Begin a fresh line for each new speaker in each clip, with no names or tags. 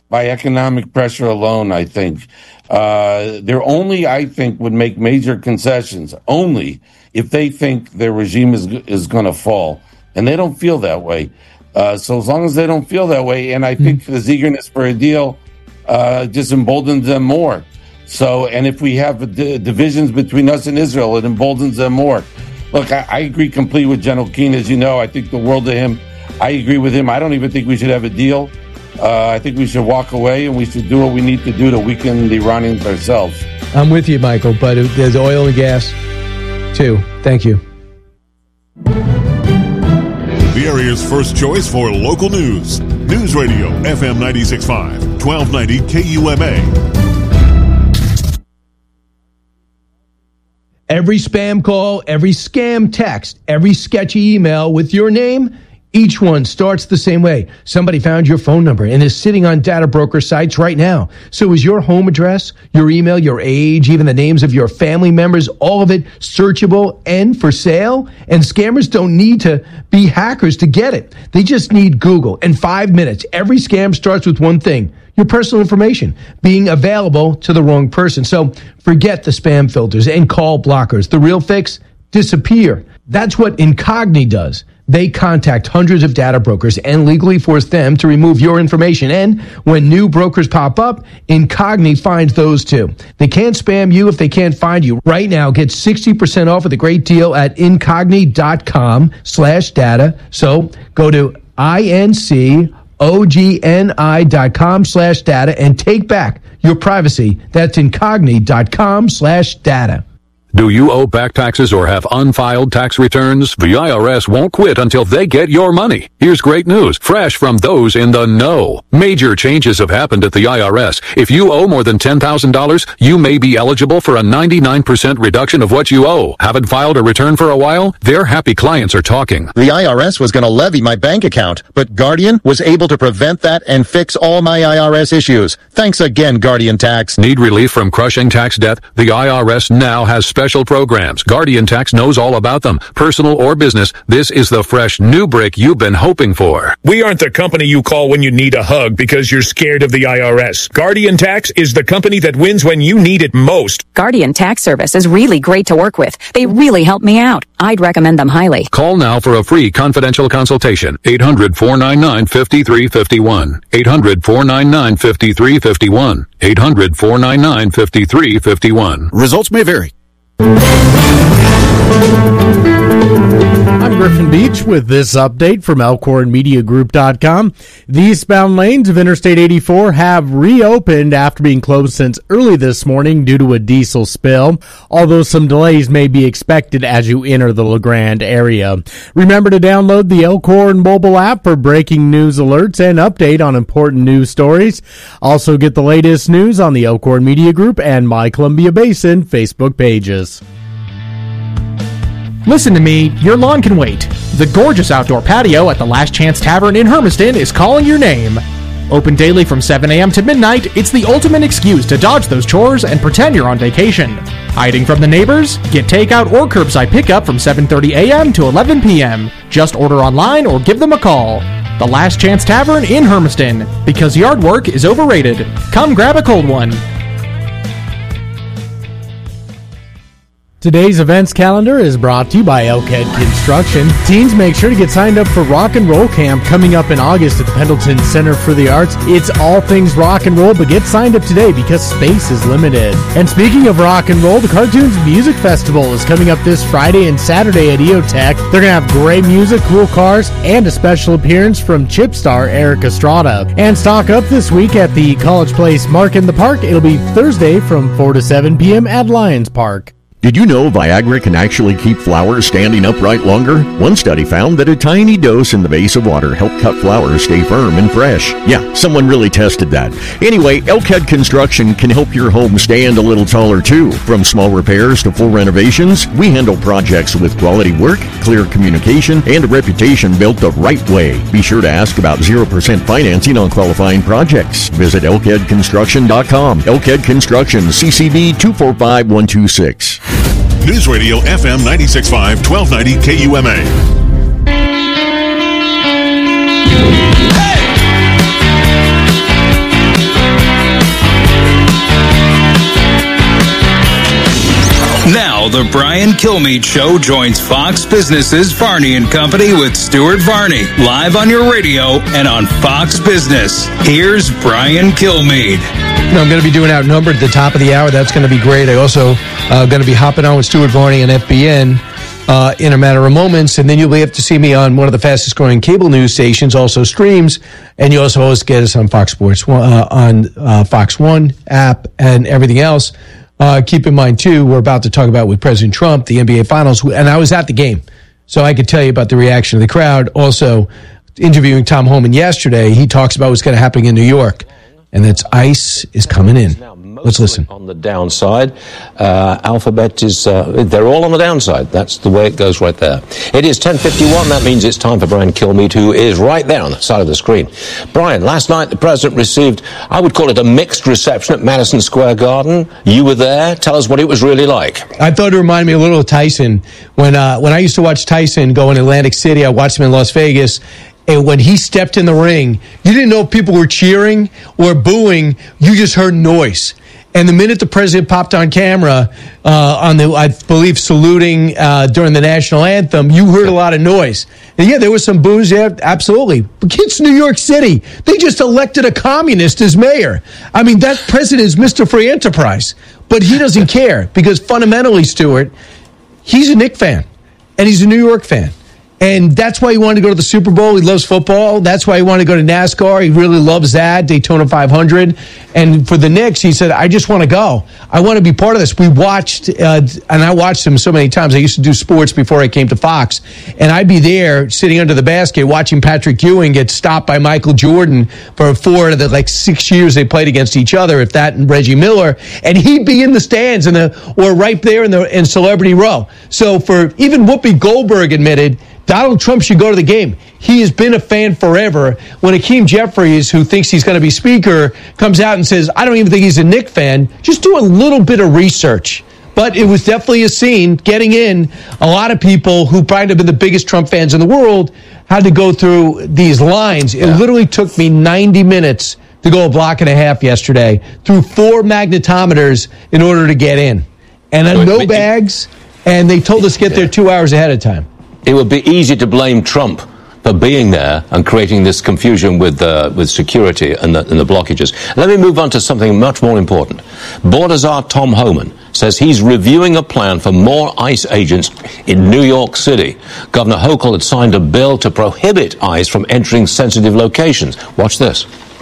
by economic pressure alone, I think. They're only, I think, would make major concessions only if they think their regime is going to fall. And they don't feel that way. So as long as they don't feel that way, and I think this eagerness for a deal just emboldens them more. So, and if we have divisions between us and Israel, it emboldens them more. Look, I agree completely with General Keane. As you know, I think the world of him. I agree with him. I don't even think we should have a deal. I think we should walk away, and we should do what we need to do to weaken the Iranians ourselves.
I'm with you, Michael, but there's oil and gas, too. Thank you.
The area's first choice for local news. News Radio, FM 96.5, 1290 KUMA.
Every spam call, every scam text, every sketchy email with your name, each one starts the same way. Somebody found your phone number and is sitting on data broker sites right now. So is your home address, your email, your age, even the names of your family members, all of it searchable and for sale? And scammers don't need to be hackers to get it. They just need Google. In 5 minutes, every scam starts with one thing: your personal information being available to the wrong person. So forget the spam filters and call blockers. The real fix? Disappear. That's what Incogni does. They contact hundreds of data brokers and legally force them to remove your information. And when new brokers pop up, Incogni finds those too. They can't spam you if they can't find you. Right now, get 60% off with a great deal at incogni.com/data. So go to incogni.com/data and take back your privacy. That's incogni.com/data.
Do you owe back taxes or have unfiled tax returns? The IRS won't quit until they get your money. Here's great news, fresh from those in the know. Major changes have happened at the IRS. If you owe more than $10,000, you may be eligible for a 99% reduction of what you owe. Haven't filed a return for a while? Their happy clients are talking.
The IRS was going to levy my bank account, but Guardian was able to prevent that and fix all my IRS issues. Thanks again, Guardian Tax.
Need relief from crushing tax debt? The IRS now has special programs. Guardian Tax knows all about them. Personal or business, this is the fresh new break you've been hoping for.
We aren't the company you call when you need a hug because you're scared of the IRS. Guardian Tax is the company that wins when you need it most.
Guardian Tax Service is really great to work with. They really help me out. I'd recommend them highly.
Call now for a free confidential consultation. 800-499-5351. 800-499-5351. 800-499-5351.
Results may vary.
I'm Griffin Beach with this update from ElkhornMediaGroup.com. The eastbound lanes of Interstate 84 have reopened after being closed since early this morning due to a diesel spill, although some delays may be expected as you enter the LeGrand area. Remember to download the Elkhorn mobile app for breaking news alerts and update on important news stories. Also get the latest news on the Elkhorn Media Group and My Columbia Basin Facebook pages.
Listen to me, your lawn can wait. The gorgeous outdoor patio at the Last Chance Tavern in Hermiston is calling your name. Open daily from 7 a.m. to midnight, it's the ultimate excuse to dodge those chores and pretend you're on vacation. Hiding from the neighbors? Get takeout or curbside pickup from 7:30 a.m. to 11 p.m. Just order online or give them a call. The Last Chance Tavern in Hermiston, because yard work is overrated. Come grab a cold one.
Today's events calendar is brought to you by Elkhead Construction. Teens, make sure to get signed up for Rock and Roll Camp coming up in August at the Pendleton Center for the Arts. It's all things rock and roll, but get signed up today because space is limited. And speaking of rock and roll, the Cartoons Music Festival is coming up this Friday and Saturday at EOTech. They're going to have great music, cool cars, and a special appearance from chip star Eric Estrada. And stock up this week at the College Place Mark in the Park. It'll be Thursday from 4 to 7 p.m. at Lions Park.
Did you know Viagra can actually keep flowers standing upright longer? One study found that a tiny dose in the base of water helped cut flowers stay firm and fresh. Yeah, someone really tested that. Anyway, Elkhead Construction can help your home stand a little taller too. From small repairs to full renovations, we handle projects with quality work, clear communication, and a reputation built the right way. Be sure to ask about 0% financing on qualifying projects. Visit elkhedconstruction.com. Elkhead Construction, CCB 245126.
News Radio FM 96.5, 1290 KUMA.
Now, the Brian Kilmeade Show joins Fox Business's Varney and Company with Stuart Varney, live on your radio and on Fox Business. Here's Brian Kilmeade.
I'm going to be doing Outnumbered at the top of the hour. That's going to be great. I also going to be hopping on with Stuart Varney and FBN in a matter of moments, and then you'll be able to see me on one of the fastest growing cable news stations, also streams, and you also always get us on Fox Sports, on Fox One app, and everything else. Keep in mind, too, we're about to talk about with President Trump, the NBA Finals, and I was at the game, so I could tell you about the reaction of the crowd. Also, interviewing Tom Homan yesterday, he talks about what's going to happen in New York, and that's ICE is coming in. Let's listen.
On the downside, Alphabet is, they're all on the downside. That's the way it goes right there. It is 10:51. That means it's time for Brian Kilmeade, who is right there on the side of the screen. Brian, last night the president received, I would call it a mixed reception at Madison Square Garden. You were there. Tell us what it was really like.
I thought it reminded me a little of Tyson. When I used to watch Tyson go in Atlantic City, I watched him in Las Vegas. And when he stepped in the ring, you didn't know if people were cheering or booing. You just heard noise. And the minute the president popped on camera, I believe, saluting during the national anthem, you heard a lot of noise. And yeah, there was some boos, yeah, absolutely. But it's New York City. They just elected a communist as mayor. I mean, that president is Mr. Free Enterprise. But he doesn't care because fundamentally, Stuart, he's a Knicks fan and he's a New York fan. And that's why he wanted to go to the Super Bowl. He loves football. That's why he wanted to go to NASCAR. He really loves that, Daytona 500. And for the Knicks, he said, I just want to go. I want to be part of this. We watched, and I watched him so many times. I used to do sports before I came to Fox. And I'd be there sitting under the basket watching Patrick Ewing get stopped by Michael Jordan for 4 of the 6 years they played against each other, if that, and Reggie Miller. And he'd be in the stands or right there in Celebrity Row. So for even Whoopi Goldberg admitted, Donald Trump should go to the game. He has been a fan forever. When Hakeem Jeffries, who thinks he's going to be speaker, comes out and says, I don't even think he's a Knicks fan, just do a little bit of research. But it was definitely a scene getting in. A lot of people who probably have been the biggest Trump fans in the world had to go through these lines. It literally took me 90 minutes to go a block and a half yesterday through 4 magnetometers in order to get in. And no bags, and they told us to get there 2 hours ahead of time.
It would be easy to blame Trump for being there and creating this confusion with security and the blockages. Let me move on to something much more important. Border Czar Tom Homan says he's reviewing a plan for more ICE agents in New York City. Governor Hochul had signed a bill to prohibit ICE from entering sensitive locations. Watch this.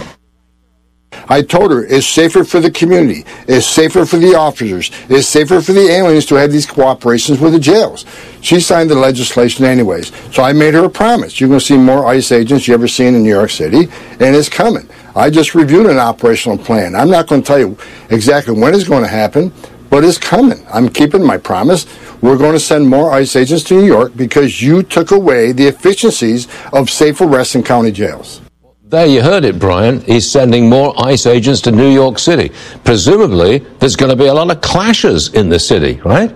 I told her it's safer for the community, it's safer for the officers, it's safer for the aliens to have these cooperations with the jails. She signed the legislation anyways, so I made her a promise. You're going to see more ICE agents you ever seen in New York City, and it's coming. I just reviewed an operational plan. I'm not going to tell you exactly when it's going to happen, but it's coming. I'm keeping my promise. We're going to send more ICE agents to New York because you took away the efficiencies of safe arrests in county jails.
There you heard it, Brian. He's sending more ICE agents to New York City. Presumably, there's going to be a lot of clashes in the city, right?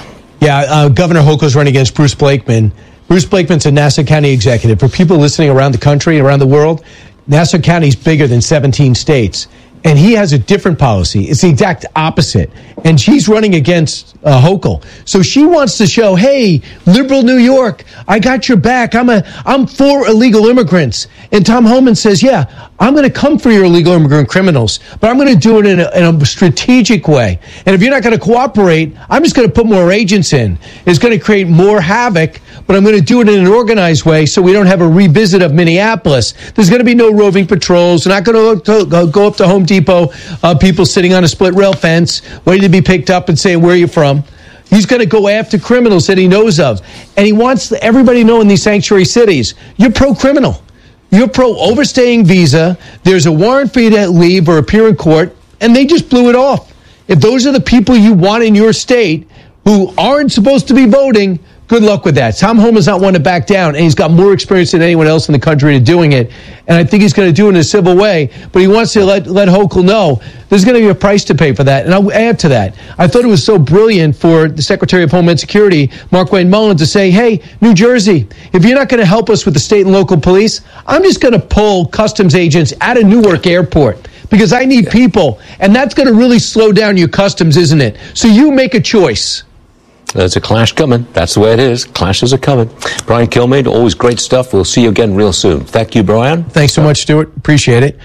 Yeah, Governor Hochul's running against Bruce Blakeman. Bruce Blakeman's a Nassau County executive. For people listening around the country, around the world, Nassau County is bigger than 17 states. And he has a different policy. It's the exact opposite. And she's running against Hochul. So she wants to show, hey, liberal New York, I got your back. I'm for illegal immigrants. And Tom Homan says, yeah, I'm going to come for your illegal immigrant criminals, but I'm going to do it in a strategic way. And if you're not going to cooperate, I'm just going to put more agents in. It's going to create more havoc, but I'm going to do it in an organized way so we don't have a revisit of Minneapolis. There's going to be no roving patrols. They're not going to go up to Home Depot, people sitting on a split rail fence, waiting to be picked up and saying, where are you from? He's going to go after criminals that he knows of. And he wants everybody to know in these sanctuary cities, you're pro-criminal. You're pro-overstaying visa. There's a warrant for you to leave or appear in court, and they just blew it off. If those are the people you want in your state who aren't supposed to be voting, good luck with that. Tom Homan's not one to back down, and he's got more experience than anyone else in the country to doing it. And I think he's going to do it in a civil way, but he wants to let Hochul know there's going to be a price to pay for that. And I'll add to that. I thought it was so brilliant for the Secretary of Homeland Security, Markwayne Mullin, to say, hey, New Jersey, if you're not going to help us with the state and local police, I'm just going to pull customs agents out of Newark Airport because I need people. And that's going to really slow down your customs, isn't it? So you make a choice.
There's a clash coming. That's the way it is. Clashes are coming. Brian Kilmeade, always great stuff. We'll see you again real soon. Thank you, Brian.
Thanks so much, Stuart. Appreciate it.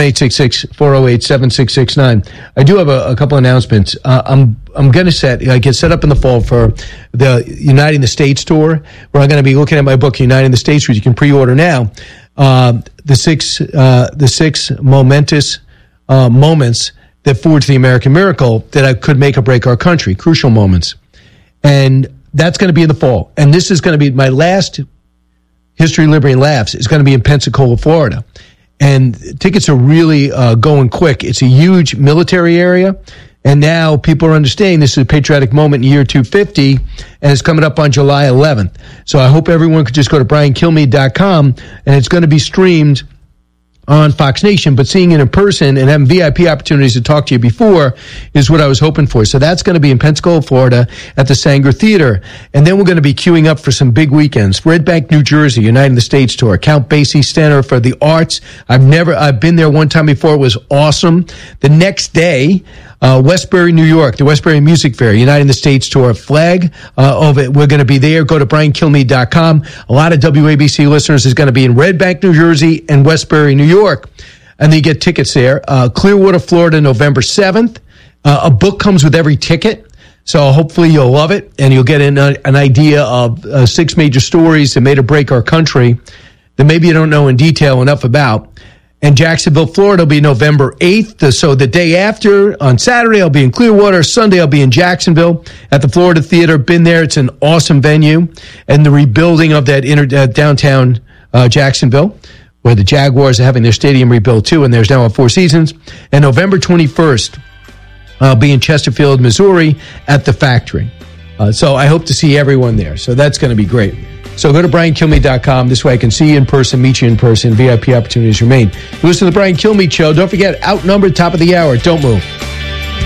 1-866-408-7669. I do have a couple announcements. I'm going to get set up in the fall for the Uniting the States tour, where I'm going to be looking at my book, Uniting the States, which you can pre-order now. The six momentous moments that forged the American miracle that I could make or break our country, crucial moments. And that's going to be in the fall. And this is going to be my last History, Liberty, and Laughs. It's going to be in Pensacola, Florida. And tickets are really going quick. It's a huge military area. And now people are understanding this is a patriotic moment in year 250, and it's coming up on July 11th. So I hope everyone could just go to briankilmeade.com, and it's going to be streamed on Fox Nation, but seeing it in person and having VIP opportunities to talk to you before is what I was hoping for. So that's going to be in Pensacola, Florida at the Sanger Theater. And then we're going to be queuing up for some big weekends. Red Bank, New Jersey, Uniting the States Tour, Count Basie Center for the Arts. I've been there one time before. It was awesome. The next day, Westbury, New York, the Westbury Music Fair, Uniting the States Tour, flag of it. We're going to be there. Go to briankilmeade.com. A lot of WABC listeners is going to be in Red Bank, New Jersey, and Westbury, New York. And then you get tickets there. Clearwater, Florida, November 7th. A book comes with every ticket. So hopefully you'll love it, and you'll get an idea of 6 major stories that made or break our country that maybe you don't know in detail enough about. And Jacksonville, Florida will be November 8th. So the day after, on Saturday, I'll be in Clearwater. Sunday, I'll be in Jacksonville at the Florida Theater. Been there. It's an awesome venue. And the rebuilding of that downtown Jacksonville, where the Jaguars are having their stadium rebuilt too, and there's now a Four Seasons. And November 21st, I'll be in Chesterfield, Missouri at the Factory. So I hope to see everyone there. So that's going to be great. So go to briankilmeade.com. This way I can see you in person, meet you in person. VIP opportunities remain. You listen to the Brian Kilmeade Show. Don't forget, outnumbered, top of the hour. Don't move.